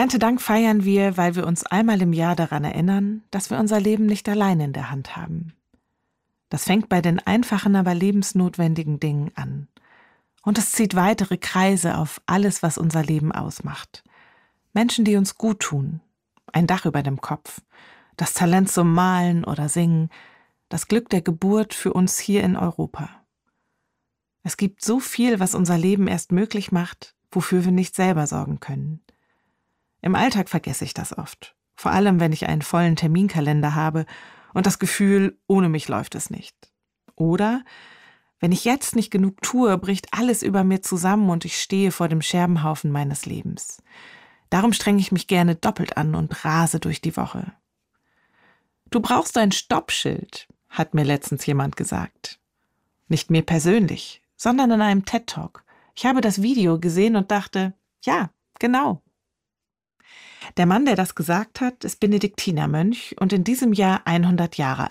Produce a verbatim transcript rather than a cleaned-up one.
Erntedank feiern wir, weil wir uns einmal im Jahr daran erinnern, dass wir unser Leben nicht allein in der Hand haben. Das fängt bei den einfachen, aber lebensnotwendigen Dingen an. Und es zieht weitere Kreise auf alles, was unser Leben ausmacht. Menschen, die uns gut tun, ein Dach über dem Kopf, das Talent zum Malen oder Singen, das Glück der Geburt für uns hier in Europa. Es gibt so viel, was unser Leben erst möglich macht, wofür wir nicht selber sorgen können. Im Alltag vergesse ich das oft, vor allem wenn ich einen vollen Terminkalender habe und das Gefühl, ohne mich läuft es nicht. Oder wenn ich jetzt nicht genug tue, bricht alles über mir zusammen und ich stehe vor dem Scherbenhaufen meines Lebens. Darum strenge ich mich gerne doppelt an und rase durch die Woche. Du brauchst ein Stoppschild, hat mir letztens jemand gesagt. Nicht mir persönlich, sondern in einem TED-Talk. Ich habe das Video gesehen und dachte, ja, genau. Der Mann, der das gesagt hat, ist Benediktinermönch und in diesem Jahr hundert Jahre